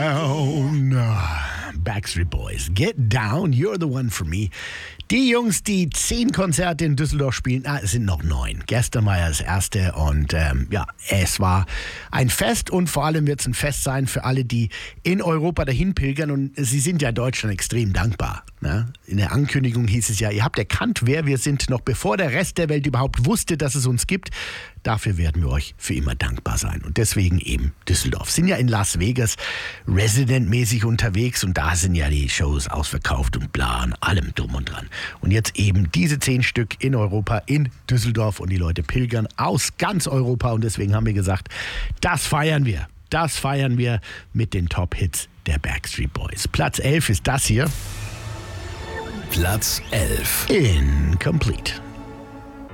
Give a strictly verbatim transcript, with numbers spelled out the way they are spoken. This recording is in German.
Down. Backstreet Boys, Get Down, You're the One for Me. Die Jungs, die zehn Konzerte in Düsseldorf spielen, ah, es sind noch neun. Gestern war ja das erste und ähm, ja, es war ein Fest und vor allem wird es ein Fest sein für alle, die in Europa dahin pilgern und sie sind ja Deutschland extrem dankbar. Ne? In der Ankündigung hieß es ja, ihr habt erkannt, wer wir sind, noch bevor der Rest der Welt überhaupt wusste, dass es uns gibt. Dafür werden wir euch für immer dankbar sein. Und deswegen eben Düsseldorf. Sind ja in Las Vegas residentmäßig unterwegs und da sind ja die Shows ausverkauft und bla und allem drum und dran. Und jetzt eben diese zehn Stück in Europa, in Düsseldorf und die Leute pilgern aus ganz Europa und deswegen haben wir gesagt, das feiern wir. Das feiern wir mit den Top-Hits der Backstreet Boys. Platz elf ist das hier. Platz elf. Incomplete.